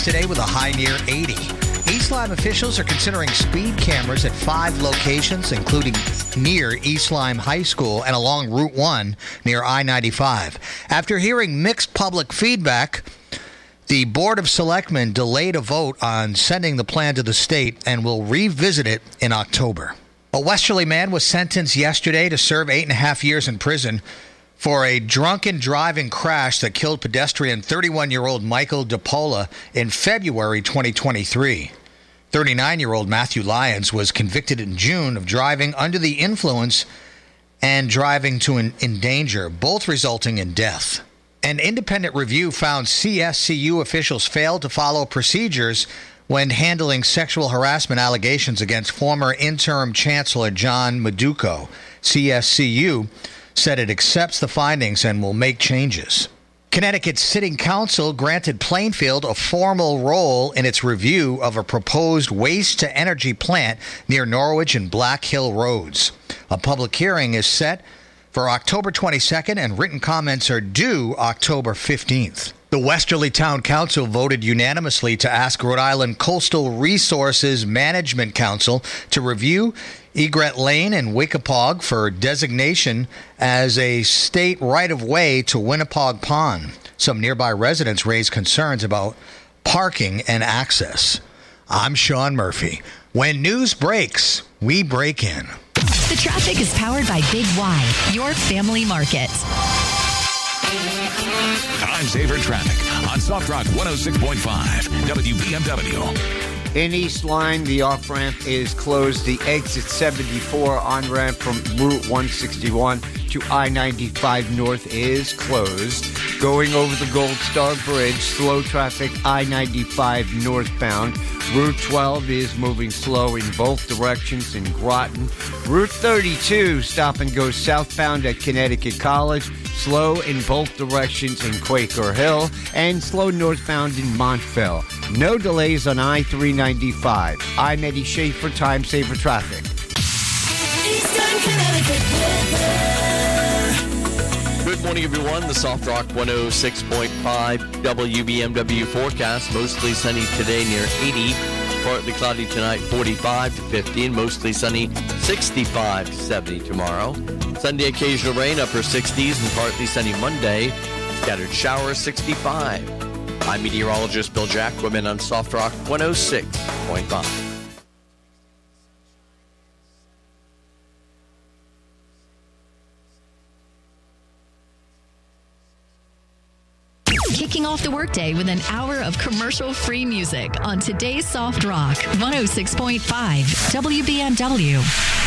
Today with a high near 80. East Lyme officials are considering speed cameras at 5 locations, including near East Lyme High School and along Route 1 near I-95. After hearing mixed public feedback, the Board of Selectmen delayed a vote on sending the plan to the state and will revisit it in October. A Westerly man was sentenced yesterday to serve 8.5 years in prison for a drunken driving crash that killed pedestrian 31-year-old Michael DePola in February 2023. 39-year-old Matthew Lyons was convicted in June of driving under the influence and driving to endanger, both resulting in death. An independent review found CSCU officials failed to follow procedures when handling sexual harassment allegations against former interim chancellor John Maduco. CSCU said it accepts the findings and will make changes. Connecticut City Council granted Plainfield a formal role in its review of a proposed waste-to-energy plant near Norwich and Black Hill Roads. A public hearing is set for October 22nd, and written comments are due October 15th. The Westerly Town Council voted unanimously to ask Rhode Island Coastal Resources Management Council to review Egret Lane and Wickapog for designation as a state right-of-way to Winnipeg Pond. Some nearby residents raised concerns about parking and access. I'm Sean Murphy. When news breaks, we break in. The traffic is powered by Big Y, your family market. Time saver traffic on Soft Rock 106.5 WBMW. In East Lyme, the off-ramp is closed. The exit 74 on-ramp from Route 161 to I-95 North is closed. Going over the Gold Star Bridge, slow traffic I-95 northbound. Route 12 is moving slow in both directions in Groton. Route 32, stop and go southbound at Connecticut College. Slow in both directions in Quaker Hill. And slow northbound in Montville. No delays on I-395. I'm Eddie Schaefer, Time Saver Traffic. Eastern Connecticut weather. Good morning, everyone. The Soft Rock 106.5 WBMW forecast. Mostly sunny today near 80. Partly cloudy tonight, 45 to 50. And mostly sunny, 65 to 70 tomorrow. Sunday, occasional rain, upper 60s. And partly sunny Monday. Scattered showers, 65. I'm meteorologist Bill Jack. Women on Soft Rock 106.5. Kicking off the workday with an hour of commercial-free music on today's Soft Rock 106.5 WBMW.